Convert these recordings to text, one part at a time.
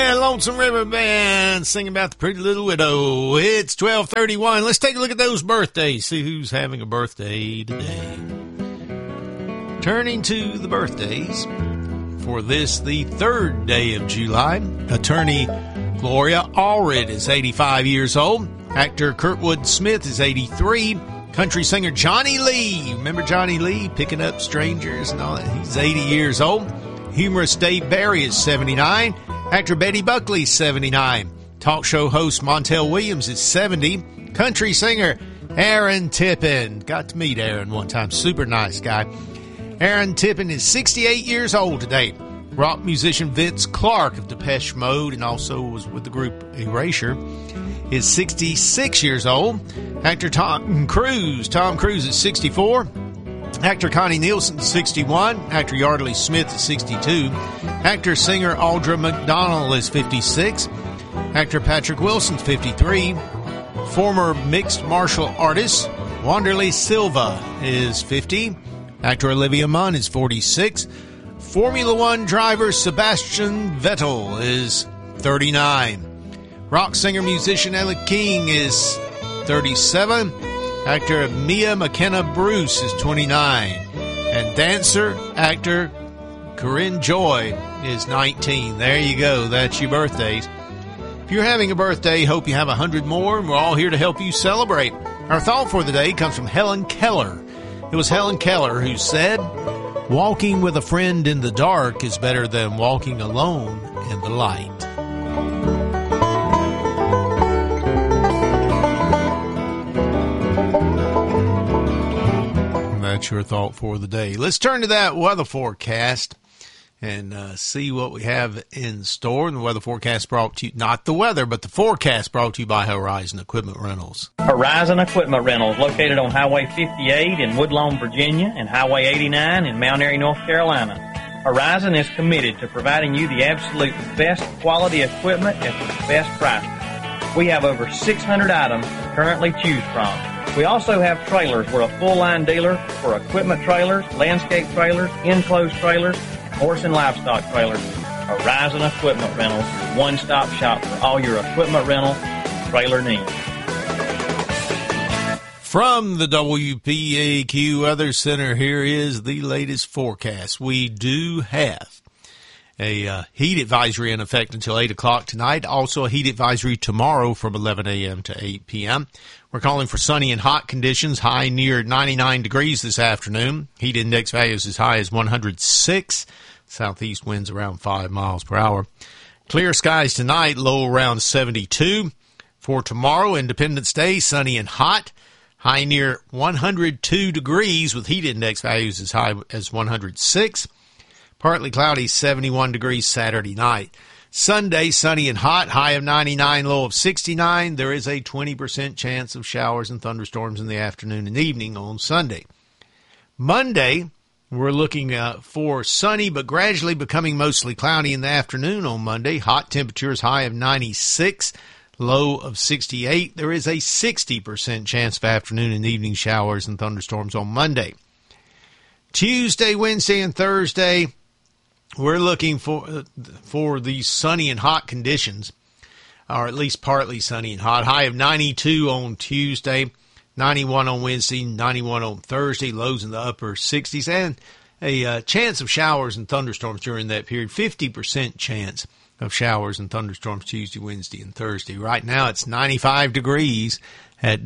Yeah, Lonesome River Band singing about the Pretty Little Widow. It's 12:31. Let's take a look at those birthdays. See who's having a birthday today. Turning to the birthdays for this, the third day of July. Attorney Gloria Allred is 85 years old. Actor Kurtwood Smith is 83. Country singer Johnny Lee. Remember Johnny Lee picking up strangers and all that? He's 80 years old. Humorist Dave Barry is 79. Actor Betty Buckley is 79. Talk show host Montel Williams is 70. Country singer Aaron Tippin. Got to meet Aaron one time. Super nice guy. Aaron Tippin is 68 years old today. Rock musician Vince Clarke of Depeche Mode and also was with the group Erasure is 66 years old. Actor Tom Cruise. Tom Cruise is 64. Actor Connie Nielsen is 61. Actor Yardley Smith is 62. Actor-singer Audra McDonald is 56. Actor Patrick Wilson is 53. Former mixed martial artist Wanderlei Silva is 50. Actor Olivia Munn is 46. Formula One driver Sebastian Vettel is 39. Rock singer-musician Ella King is 37. Actor Mia McKenna Bruce is 29. And dancer, actor Corinne Joy is 19. There you go. That's your birthdays. If you're having a birthday, hope you have 100 more, and we're all here to help you celebrate. Our thought for the day comes from Helen Keller. It was Helen Keller who said, "Walking with a friend in the dark is better than walking alone in the light." That's your thought for the day. Let's turn to that weather forecast and see what we have in store. And the weather forecast brought to you, not the weather, but the forecast brought to you by Horizon Equipment Rentals. Horizon Equipment Rentals, located on Highway 58 in Woodlawn, Virginia, and Highway 89 in Mount Airy, North Carolina. Horizon is committed to providing you the absolute best quality equipment at the best price. We have over 600 items to currently choose from. We also have trailers. We're a full-line dealer for equipment trailers, landscape trailers, enclosed trailers, and horse and livestock trailers. Horizon Equipment Rentals, one-stop shop for all your equipment rental and trailer needs. From the WPAQ Weather Center, here is the latest forecast. We do have a heat advisory in effect until 8 o'clock tonight. Also a heat advisory tomorrow from 11 a.m. to 8 p.m. We're calling for sunny and hot conditions, high near 99 degrees this afternoon. Heat index values as high as 106. Southeast winds around 5 miles per hour. Clear skies tonight, low around 72. For tomorrow, Independence Day, sunny and hot. High near 102 degrees with heat index values as high as 106. Partly cloudy, 71 degrees Saturday night. Sunday, sunny and hot, high of 99, low of 69. There is a 20% chance of showers and thunderstorms in the afternoon and evening on Sunday. Monday, we're looking for sunny but gradually becoming mostly cloudy in the afternoon on Monday. Hot temperatures, high of 96, low of 68. There is a 60% chance of afternoon and evening showers and thunderstorms on Monday. Tuesday, Wednesday, and Thursday, we're looking for these sunny and hot conditions, or at least partly sunny and hot. High of 92 on Tuesday, 91 on Wednesday, 91 on Thursday, lows in the upper 60s, and a chance of showers and thunderstorms during that period. 50% chance of showers and thunderstorms Tuesday, Wednesday, and Thursday. Right now it's 95 degrees at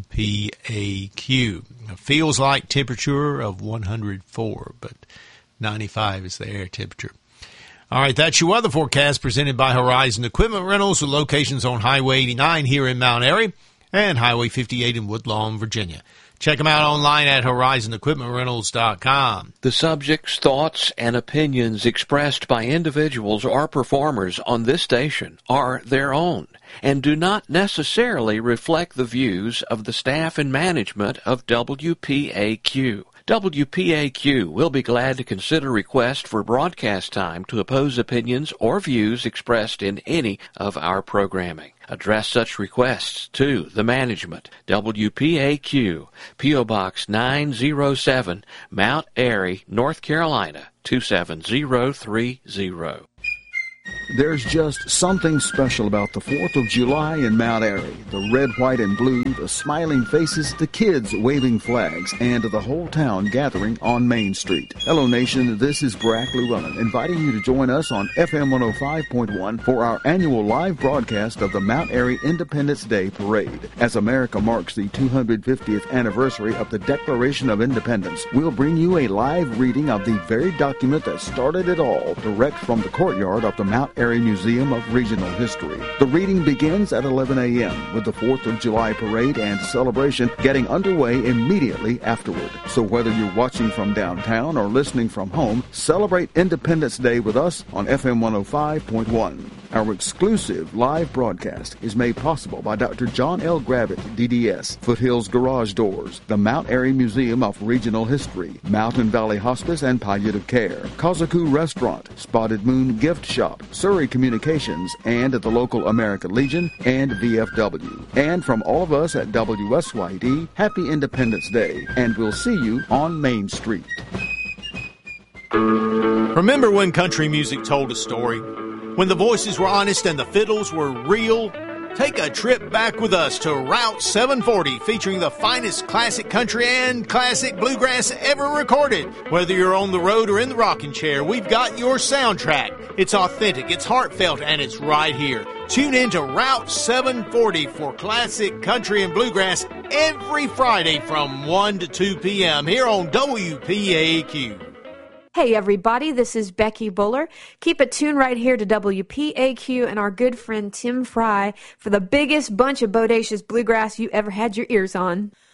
WPAQ. It feels like temperature of 104, but 95 is the air temperature. All right, that's your weather forecast presented by Horizon Equipment Rentals with locations on Highway 89 here in Mount Airy and Highway 58 in Woodlawn, Virginia. Check them out online at horizonequipmentrentals.com. The subjects, thoughts, and opinions expressed by individuals or performers on this station are their own and do not necessarily reflect the views of the staff and management of WPAQ. WPAQ will be glad to consider requests for broadcast time to oppose opinions or views expressed in any of our programming. Address such requests to the management. WPAQ, P.O. Box 907, Mount Airy, North Carolina, 27030. There's just something special about the 4th of July in Mount Airy. The red, white, and blue, the smiling faces, the kids waving flags, and the whole town gathering on Main Street. Hello, nation. This is Barack Llewellyn, inviting you to join us on FM 105.1 for our annual live broadcast of the Mount Airy Independence Day Parade. As America marks the 250th anniversary of the Declaration of Independence, we'll bring you a live reading of the very document that started it all, direct from the courtyard of the Mount Airy Museum of Regional History. The reading begins at 11 a.m. with the 4th of July parade and celebration getting underway immediately afterward. So whether you're watching from downtown or listening from home, celebrate Independence Day with us on FM 105.1. Our exclusive live broadcast is made possible by Dr. John L. Gravitt, DDS, Foothills Garage Doors, the Mount Airy Museum of Regional History, Mountain Valley Hospice and Palliative Care, Kazaku Restaurant, Spotted Moon Gift Shop, Surrey Communications, and the local American Legion and VFW. And from all of us at WSYD, Happy Independence Day, and we'll see you on Main Street. Remember when country music told a story? When the voices were honest and the fiddles were real? Take a trip back with us to Route 740, featuring the finest classic country and classic bluegrass ever recorded. Whether you're on the road or in the rocking chair, we've got your soundtrack. It's authentic, it's heartfelt, and it's right here. Tune in to Route 740 for classic country and bluegrass every Friday from 1 to 2 p.m. here on WPAQ. Hey everybody, this is Becky Buller. Keep it tuned right here to WPAQ and our good friend Tim Fry for the biggest bunch of bodacious bluegrass you ever had your ears on.